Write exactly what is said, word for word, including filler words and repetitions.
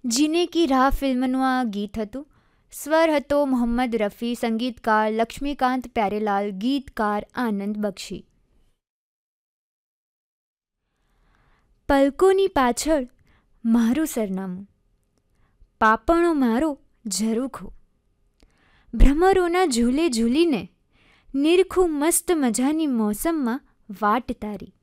જીને કી રાહ ફિલ્મનું આ ગીત હતું. સ્વર હતો મોહમ્મદ રફી, સંગીતકાર લક્ષ્મીકાંત પ્યારેલાલ, ગીતકાર આનંદ બક્ષી. પલકોની પાછળ મારું સરનામું, પાપણો મારો ઝરૂખો, ભ્રમરોના ઝૂલે ઝૂલીને નિરખું મસ્ત મજાની મોસમમાં વાટ તારી.